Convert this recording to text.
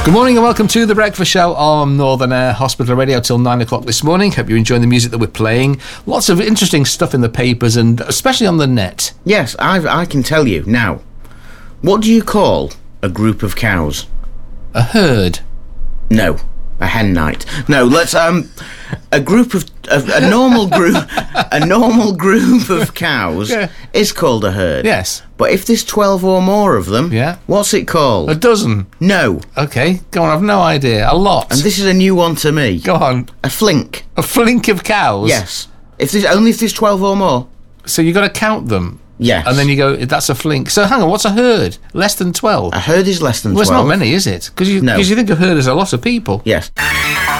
Good morning and welcome to The Breakfast Show on Northern Air Hospital Radio till 9 o'clock this morning. Hope you're enjoying the music that we're playing. Lots of interesting stuff in the papers and especially on the net. Yes, I can tell you. Now, what do you call a group of cows? A herd. No, a hen night. No, let's, a group of, a normal group, a normal group of cows is called a herd. Yes. But if there's 12 or more of them, what's it called? A dozen. No. Okay, go on, I've no idea. A lot. And this is a new one to me. Go on. A flink. A flink of cows? Yes. If there's 12 or more. So you've got to count them? Yes. And then you go, that's a flink. So hang on, what's a herd? Less than 12? A herd is less than 12. Well, it's not many, is it? Because you think a herd is a lot of people. Yes.